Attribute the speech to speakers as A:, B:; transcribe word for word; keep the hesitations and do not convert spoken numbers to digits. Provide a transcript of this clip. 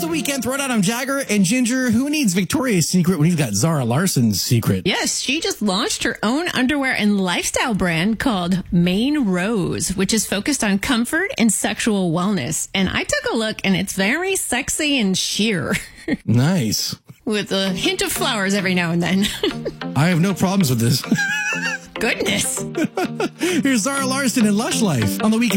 A: the weekend throwdown. I'm Jagger and Ginger. Who needs Victoria's Secret when he's got Zara Larson's secret?
B: Yes, she just launched her own underwear and lifestyle brand called Maine Rose, which is focused on comfort and sexual wellness. And I took a look, and it's very sexy and sheer.
A: Nice.
B: With a hint of flowers every now and then.
A: I have no problems with this.
B: Goodness.
A: Here's Zara Larson and Lush Life on the weekend.